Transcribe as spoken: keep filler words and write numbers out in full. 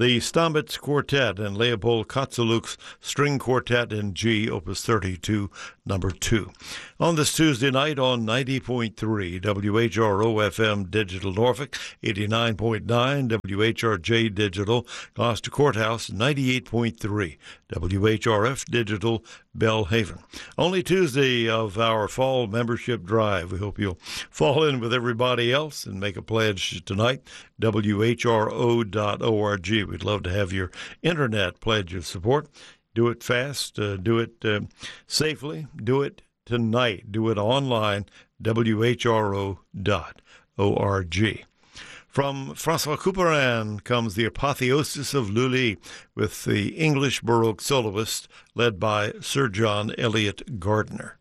the Stamitz Quartet and Leopold Kozeluk's String Quartet in G, Opus thirty-two, number two. On this Tuesday night on ninety point three W H R O F M Digital Norfolk, eighty-nine point nine W H R J Digital Gloucester Courthouse, ninety-eight point three W H R F Digital Belhaven. Only Tuesday of our fall membership drive. We hope you'll fall in with everybody else and make a pledge tonight. W H R O dot org. We'd love to have your internet pledge of support. Do it fast, uh, do it uh, safely, do it tonight, do it online, W H R O dot org. From Francois Couperin comes the Apotheosis of Lully with the English Baroque soloist led by Sir John Eliot Gardiner.